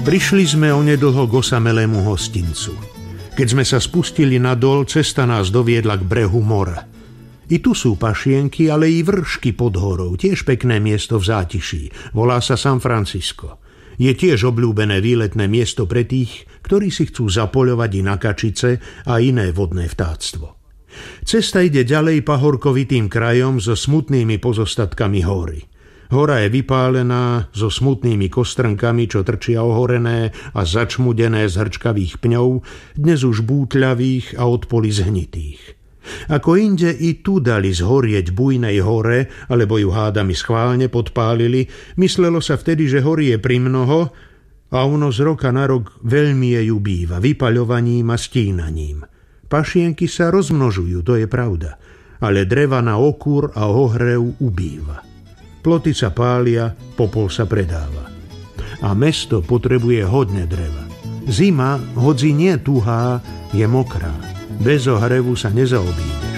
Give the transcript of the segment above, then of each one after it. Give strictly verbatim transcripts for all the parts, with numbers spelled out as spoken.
Prišli sme onedlho k osamelému hostincu. Keď sme sa spustili nadol, cesta nás doviedla k brehu mora. I tu sú pašienky, ale i vršky pod horou, tiež pekné miesto v zátiší. Volá sa San Francisco. Je tiež obľúbené výletné miesto pre tých, ktorí si chcú zapoľovať i na kačice a iné vodné vtáctvo. Cesta ide ďalej pahorkovitým krajom so smutnými pozostatkami hory. Hora je vypálená so smutnými kostrnkami, čo trčia ohorené a začmudené z hrčkavých pňov, dnes už bútľavých a od poli zhnitých. Ako inde i tu dali zhorieť bujnej hore, alebo ju hádami schválne podpálili, myslelo sa vtedy, že hory je primnoho a ono z roka na rok veľmi jej ubýva, vypaľovaním a stínaním. Pašienky sa rozmnožujú, to je pravda, ale dreva na okúr a ohrev ubýva. Ploty sa pália, popol sa predáva. A mesto potrebuje hodne dreva. Zima, hoci nie tuhá, je mokrá. Bez ohrevu sa nezaobídeš.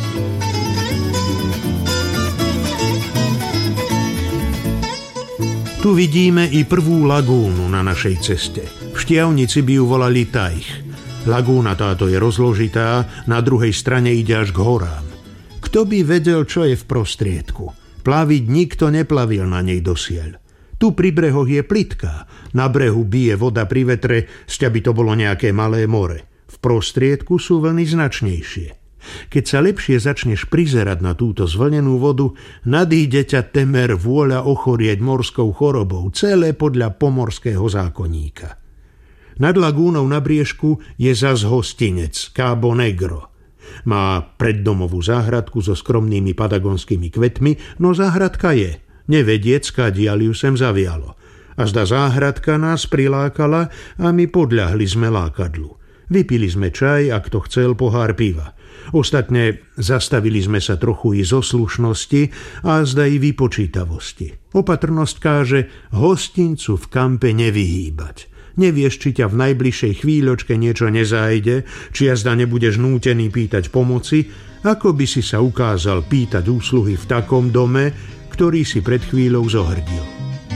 Tu vidíme i prvú lagúnu na našej ceste. V Štiavnici by ju volali Tajch. Lagúna táto je rozložitá, na druhej strane ide až k horám. Kto by vedel, čo je v prostriedku? Plaviť nikto neplavil na nej dosiaľ. Tu pri brehoch je plitká, na brehu bije voda pri vetre, sťa by to bolo nejaké malé more. V prostriedku sú vlny značnejšie. Keď sa lepšie začneš prizerať na túto zvlnenú vodu, nadíde ťa temer vôľa ochorieť morskou chorobou, celé podľa pomorského zákonníka. Nad lagúnou na briežku je zas hostinec Cabo Negro. Má preddomovú záhradku so skromnými patagonskými kvetmi, no záhradka je, nevediec, kadiaľ ju sem zavialo. A zda záhradka nás prilákala a my podľahli sme lákadlu. Vypili sme čaj a kto chcel pohár piva. Ostatne zastavili sme sa trochu i zo slušnosti a zda i vypočítavosti. Opatrnosť káže hostincu v kampe nevyhýbať. Nevieš, či ťa v najbližšej chvíľočke niečo nezájde, či jazda nebudeš nútený pýtať pomoci, ako by si sa ukázal pýtať úsluhy v takom dome, ktorý si pred chvíľou zohrdil.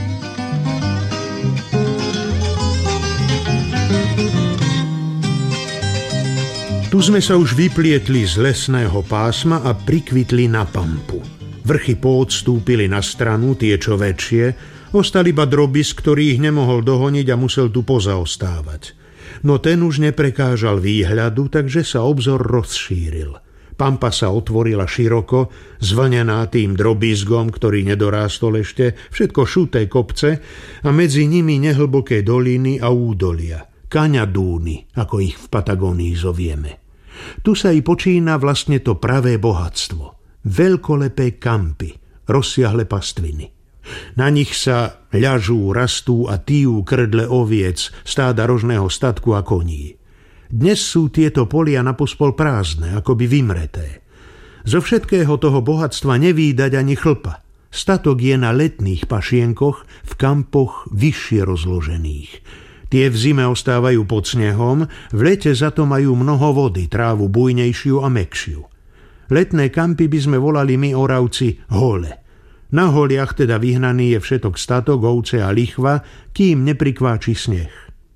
Tu sme sa už vyplietli z lesného pásma a prikvitli na pampu. Vrchy poodstúpili na stranu, tie čo väčšie, ostal iba drobis, ktorý ich nemohol dohoniť a musel tu pozaostávať. No ten už neprekážal výhľadu, takže sa obzor rozšíril. Pampa sa otvorila široko, zvlnená tým drobizgom, ktorý nedorástol ešte, všetko šuté kopce a medzi nimi nehlboké doliny a údolia. Kaňadúny, ako ich v Patagónii zovieme. Tu sa i počína vlastne to pravé bohatstvo. Veľkolepé kampy, rozsiahle pastviny. Na nich sa ľažú, rastú a tijú krdle oviec, stáda rožného statku a koní. Dnes sú tieto polia napospol prázdne, akoby vymreté. Zo všetkého toho bohatstva nevídať ani chlpa. Statok je na letných pašienkoch, v kampoch vyššie rozložených. Tie v zime ostávajú pod snehom, v lete za to majú mnoho vody, trávu bujnejšiu a mäkšiu. Letné kampy by sme volali my Oravci hole. Na holiach teda vyhnaný je všetok statok, ovce a lichva, kým neprikváči sneh.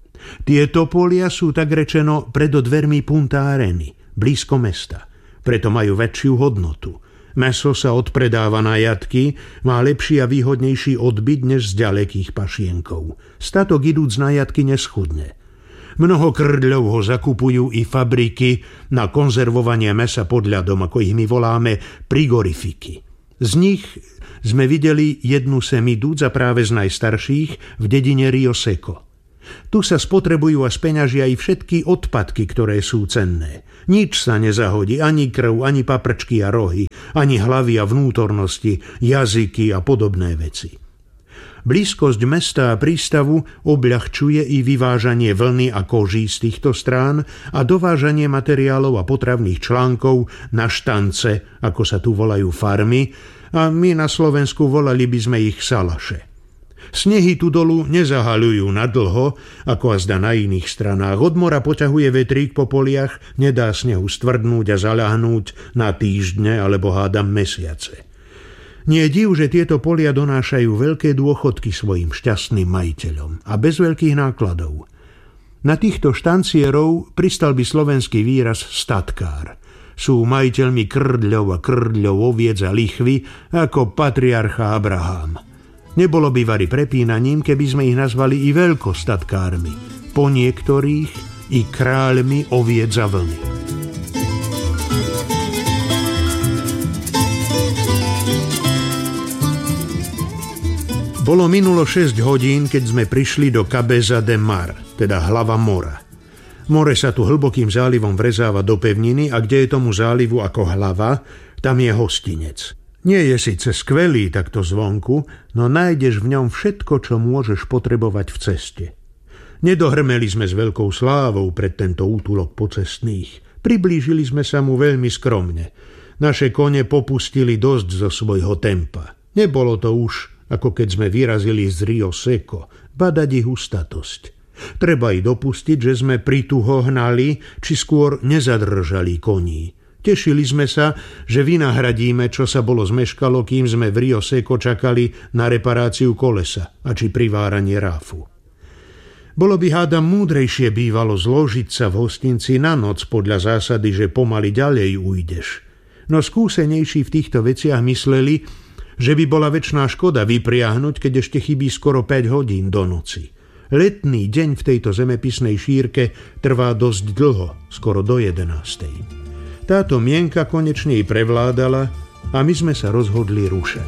Tieto polia sú tak rečeno predo dvermi Punta Areny, blízko mesta. Preto majú väčšiu hodnotu. Mäso sa odpredáva na jatky, má lepší a výhodnejší odbyt než z ďalekých pašienkov. Statok idúc na jatky neschudne. Mnoho krdľov ho zakupujú i fabriky na konzervovanie mäsa pod ľadom, ako ich my voláme frigorifiky. Z nich sme videli jednu sem idúc a práve z najstarších v dedine Rio Seco. Tu sa spotrebujú a speňažia i všetky odpadky, ktoré sú cenné. Nič sa nezahodí, ani krv, ani paprčky a rohy, ani hlavy a vnútornosti, jazyky a podobné veci. Blízkosť mesta a prístavu obľahčuje i vyvážanie vlny a koží z týchto strán a dovážanie materiálov a potravných článkov na štance, ako sa tu volajú farmy, a my na Slovensku volali by sme ich salaše. Snehy tu dolu nezahaľujú nadlho, ako azda na iných stranách. Od mora poťahuje vetrík po poliach, nedá snehu stvrdnúť a zaľahnúť na týždne alebo hádam mesiace. Nie je div, že tieto polia donášajú veľké dôchodky svojim šťastným majiteľom a bez veľkých nákladov. Na týchto štancierov pristal by slovenský výraz statkár. Sú majiteľmi krdľov a krdľov, oviec a lichvy ako patriarcha Abraham. Nebolo by vari prepínaním, keby sme ich nazvali i veľkostatkármi, po niektorých i kráľmi oviec a vlny. Bolo minulo šesť hodín, keď sme prišli do Cabeza de Mar, teda hlava mora. More sa tu hlbokým zálivom vrezáva do pevniny a kde je tomu zálivu ako hlava, tam je hostinec. Nie je síce skvelý takto zvonku, no nájdeš v ňom všetko, čo môžeš potrebovať v ceste. Nedohrmeli sme s veľkou slávou pred tento útulok pocestných. Priblížili sme sa mu veľmi skromne. Naše kone popustili dosť zo svojho tempa. Nebolo to už ako keď sme vyrazili z Rio Seco, badať ich hustatosť. Treba i dopustiť, že sme prituho hnali, či skôr nezadržali koní. Tešili sme sa, že vynahradíme, čo sa bolo zmeškalo, kým sme v Rio Seco čakali na reparáciu kolesa a či priváranie ráfu. Bolo by hádam múdrejšie bývalo zložiť sa v hostinci na noc podľa zásady, že pomaly ďalej ujdeš. No skúsenejší v týchto veciach mysleli, že by bola večná škoda vypriahnuť, keď ešte chybí skoro päť hodín do noci. Letný deň v tejto zemepisnej šírke trvá dosť dlho, skoro do jedenástej. Táto mienka konečne i prevládala a my sme sa rozhodli rúšať.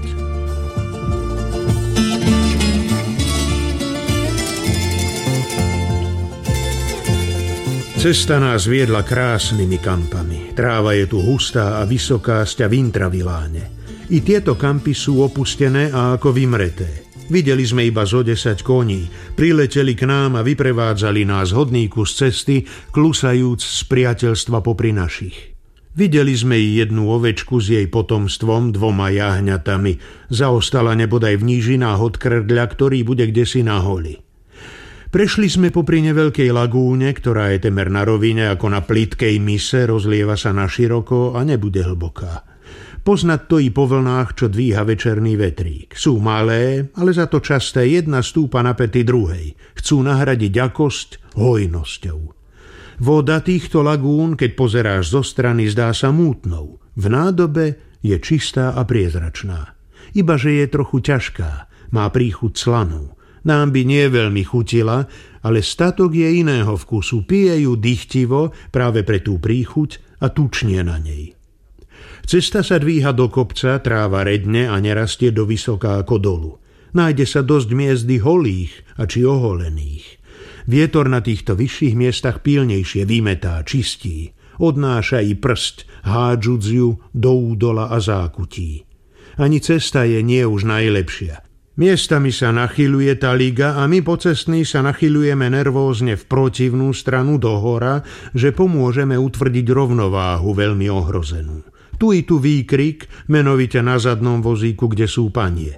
Cesta nás viedla krásnymi kampami. Tráva je tu hustá a vysoká sťa vintraviláne. I tieto kampy sú opustené a ako vymreté. Videli sme iba zo desať koní. Prileteli k nám a vyprevádzali nás hodný kus cesty, klusajúc z priateľstva popri našich. Videli sme i jednu ovečku s jej potomstvom, dvoma jahňatami. Zaostala nebodaj v nížinách od krdľa, ktorý bude kdesi na holi. Prešli sme popri neveľkej lagúne, ktorá je temer na rovine ako na plytkej mise, rozlieva sa na široko a nebude hlboká. Poznať to i po vlnách, čo dvíha večerný vetrík. Sú malé, ale za to časté, jedna stúpa na päty druhej. Chcú nahradiť akosť hojnosťou. Voda týchto lagún, keď pozeráš zo strany, zdá sa mútnou. V nádobe je čistá a priezračná. Iba že je trochu ťažká, má príchuť slanú. Nám by nie veľmi chutila, ale statok je iného vkusu. Pije ju dychtivo práve pre tú príchuť a tučnie na nej. Cesta sa dvíha do kopca, tráva redne a nerastie do vysoká ako dolu. Nájde sa dosť miezdy holých a či oholených. Vietor na týchto vyšších miestach pilnejšie vymetá, čistí. Odnáša i prst, hádžuc ju do údola a zákutí. Ani cesta je nie už najlepšia. Miestami sa nachyľuje tá liga a my pocestní sa nachyľujeme nervózne v protivnú stranu do hora, že pomôžeme utvrdiť rovnováhu veľmi ohrozenú. Tu i tu výkrik, menovite na zadnom vozíku, kde sú panie.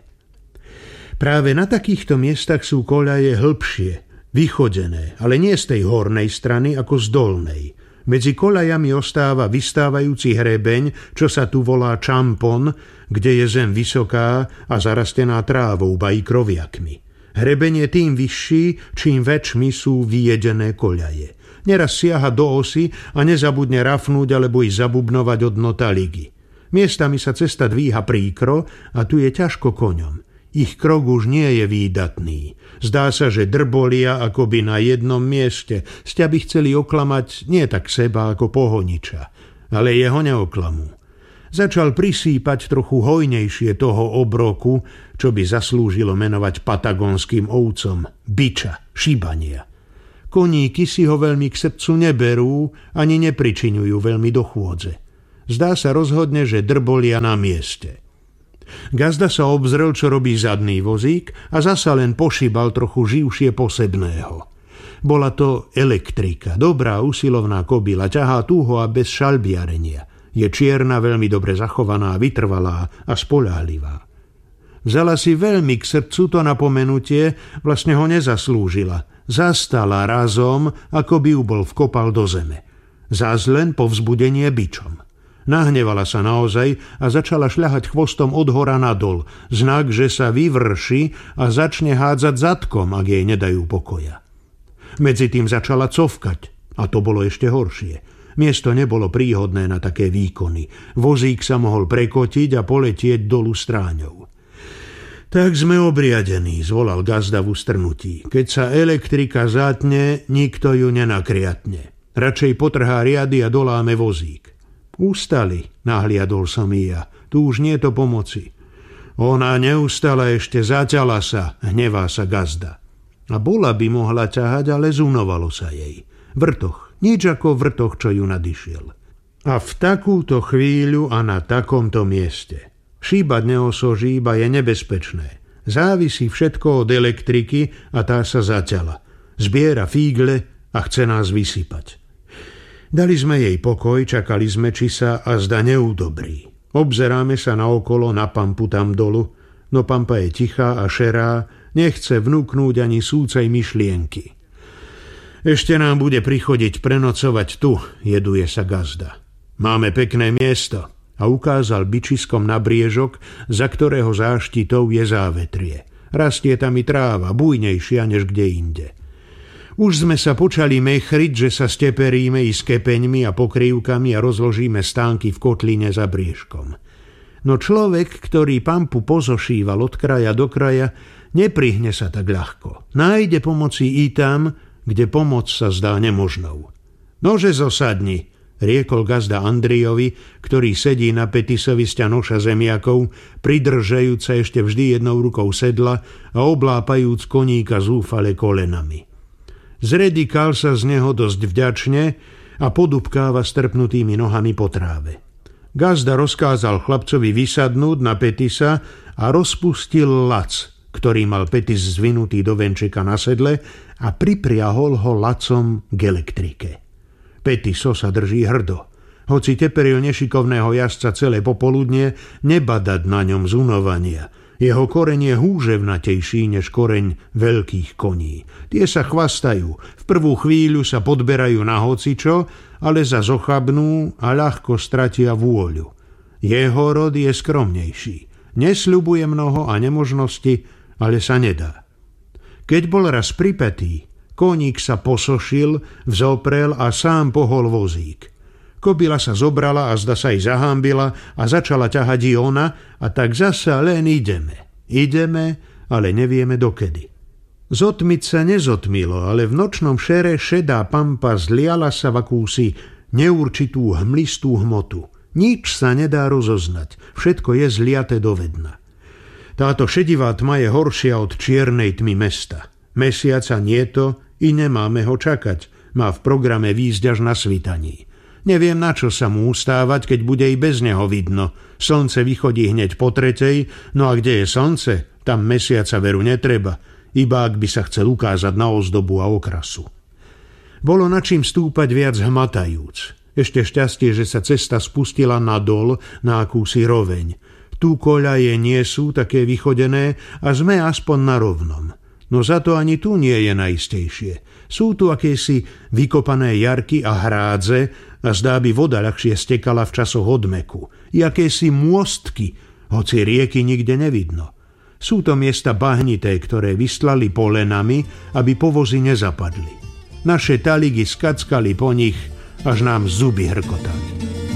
Práve na takýchto miestach sú koľaje hlbšie, vychodené, ale nie z tej hornej strany ako z dolnej. Medzi koľajami ostáva vystávajúci hrebeň, čo sa tu volá čampon, kde je zem vysoká a zarastená trávou, ba i kroviakmi. Hrebeň je tým vyšší, čím väčšmi sú vyjedené koľaje. Neraz siaha do osy a nezabudne rafnúť alebo i zabubnovať od dno taligy. Miestami sa cesta dvíha príkro a tu je ťažko koňom. Ich krok už nie je výdatný. Zdá sa, že drbolia akoby na jednom mieste. Sťa by chceli oklamať nie tak seba ako pohoniča, ale jeho neoklamú. Začal prisýpať trochu hojnejšie toho obroku, čo by zaslúžilo menovať patagónskym ovcom, biča, šibania. Koníky si ho veľmi k srdcu neberú, ani nepričiňujú veľmi do chôdze. Zdá sa rozhodne, že drbolia na mieste. Gazda sa obzrel, čo robí zadný vozík a zasa len pošibal trochu živšie posebného. Bola to elektrika, dobrá usilovná kobila, ťahá túho a bez šalbiarenia. Je čierna, veľmi dobre zachovaná, vytrvalá a spoľahlivá. Vzala si veľmi k srdcu to napomenutie, vlastne ho nezaslúžila. Zastala razom, ako by ju bol vkopal do zeme. Zas len povzbudenie bičom. Nahnevala sa naozaj a začala šľahať chvostom od hora nadol, znak, že sa vyvrši a začne hádzať zadkom, ak jej nedajú pokoja. Medzi tým začala cofkať, a to bolo ešte horšie. Miesto nebolo príhodné na také výkony. Vozík sa mohol prekotiť a poletieť dolu stráňou. Tak sme obriadení, zvolal gazda v ustrnutí. Keď sa elektrika zatne, nikto ju nenakriatne. Radšej potrhá riady a doláme vozík. Ustali, nahliadol som i ja. Tu už nie to pomoci. Ona neustala, ešte zaťala sa, hnevá sa gazda. A bola by mohla ťahať, ale zunovalo sa jej. Vrtoch, nič ako vrtoch, čo ju nadišiel. A v takúto chvíľu a na takomto mieste. Šíbať neosožíba je nebezpečné. Závisí všetko od elektriky a tá sa zaťala. Zbiera fígle a chce nás vysypať. Dali sme jej pokoj, čakali sme, či sa a zda neudobrí. Obzeráme sa naokolo na Pampu tam dolu, no Pampa je tichá a šerá, nechce vnúknúť ani súcej myšlienky. Ešte nám bude prichodiť prenocovať tu, jeduje sa gazda. Máme pekné miesto a ukázal bičiskom na briežok, za ktorého záštitou je závetrie. Rastie tam i tráva, bujnejšia než kde inde. Už sme sa počali mechriť, že sa steperíme i s kepeňmi a pokrývkami a rozložíme stánky v kotline za briežkom. No človek, ktorý Pampu pozošíval od kraja do kraja, neprihne sa tak ľahko. Nájde pomoci i tam, kde pomoc sa zdá nemožnou. Nože zosadni, riekol gazda Andrijovi, ktorý sedí na petisovi sťanoša zemiakov, pridržajúca ešte vždy jednou rukou sedla a oblápajúc koníka zúfale kolenami. Zredikal sa z neho dosť vďačne a podupkáva strpnutými nohami po tráve. Gazda rozkázal chlapcovi vysadnúť na petisa a rozpustil lac, ktorý mal petis zvinutý do venčeka na sedle, a pripriahol ho lacom k elektrike. Petiso sa drží hrdo. Hoci teperil nešikovného jazdca celé popoludnie, nebadať na ňom zunovania. Jeho koreň je húževnatejší než koreň veľkých koní. Tie sa chvastajú, v prvú chvíľu sa podberajú na hocičo, ale za zochabnú a ľahko stratia vôľu. Jeho rod je skromnejší. Nesľubuje mnoho a nemožnosti, ale sa nedá. Keď bol raz pripätý, koník sa posošil, vzoprel a sám pohol vozík. Kobila sa zobrala a zda sa jej zahambila a začala ťahať i ona, a tak zasa len ideme. Ideme, ale nevieme dokedy. Zotmiť sa nezotmilo, ale v nočnom šere šedá Pampa zliala sa v akúsi neurčitú hmlistú hmotu. Nič sa nedá rozoznať, všetko je zliaté do vedna. Táto šedivá tma je horšia od čiernej tmy mesta. Mesiaca nieto i nemáme ho čakať, má v programe výjsť až na svitaní. Neviem, na čo sa mu ustávať, keď bude i bez neho vidno. Slnce vychodí hneď po tretej, no a kde je slnce, tam mesiaca veru netreba, iba ak by sa chcel ukázať na ozdobu a okrasu. Bolo na čím stúpať viac hmatajúc. Ešte šťastie, že sa cesta spustila nadol na akúsi roveň. Tu koľaje nie sú také vychodené a sme aspoň na rovnom. No za to ani tu nie je najistejšie. Sú tu akési vykopané jarky a hrádze a zdá by voda ľahšie stekala v časoch odmeku. I akési môstky, hoci rieky nikde nevidno. Sú to miesta bahnité, ktoré vyslali polenami, aby povozy nezapadli. Naše taligy skackali po nich, až nám zuby hrkotali.